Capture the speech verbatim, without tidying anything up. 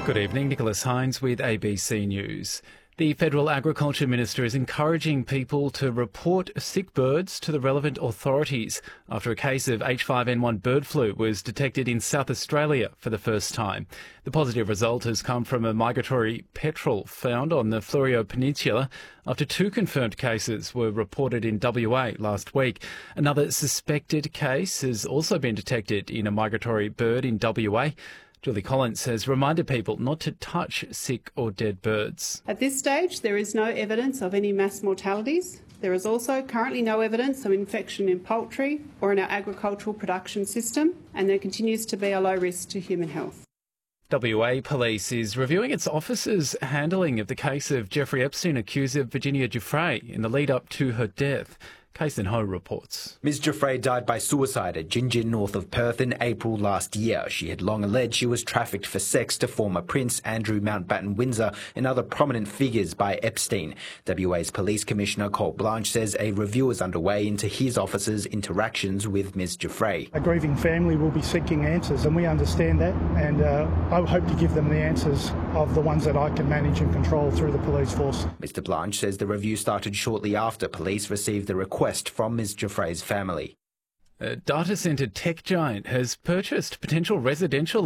Good evening, Nicholas Hines with A B C News. The Federal Agriculture Minister is encouraging people to report sick birds to the relevant authorities after a case of H five N one bird flu was detected in South Australia for the first time. The positive result has come from a migratory petrel found on the Fleurieu Peninsula after two confirmed cases were reported in W A last week. Another suspected case has also been detected in a migratory bird in W A. Julie Collins has reminded people not to touch sick or dead birds. At this stage, there is no evidence of any mass mortalities. There is also currently no evidence of infection in poultry or in our agricultural production system, and there continues to be a low risk to human health. W A Police is reviewing its officers' handling of the case of Jeffrey Epstein accuser Virginia Giuffre in the lead-up to her death. Kason Ho reports. Miz Giuffre died by suicide at Gin Gin, north of Perth, in April last year. She had long alleged she was trafficked for sex to former Prince Andrew Mountbatten Windsor and other prominent figures by Epstein. W A's Police Commissioner Colt Blanche says a review is underway into his officers' interactions with Miz Giuffre. A grieving family will be seeking answers, and we understand that, and uh, I hope to give them the answers of the ones that I can manage and control through the police force. Mister Blanche says the review started shortly after police received the request from Miz Giuffre's family. A data centre tech giant has purchased potential residential